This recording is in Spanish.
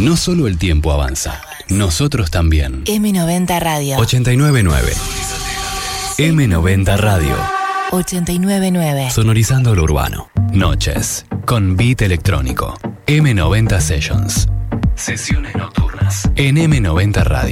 No solo el tiempo avanza, nosotros también. M90 Radio. 899. M90 Radio. 899. Sonorizando lo urbano. Noches. Con beat electrónico. M90 Sessions. Sesiones nocturnas. En M90 Radio.